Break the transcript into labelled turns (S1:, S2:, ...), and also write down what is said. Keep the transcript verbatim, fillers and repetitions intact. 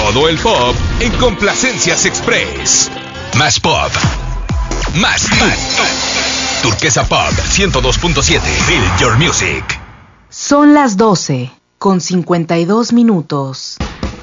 S1: Todo el pop en Complacencias Express. Más pop. Más tú. Turquesa Pop ciento dos punto siete. Feel your music.
S2: Son las doce con cincuenta y dos minutos.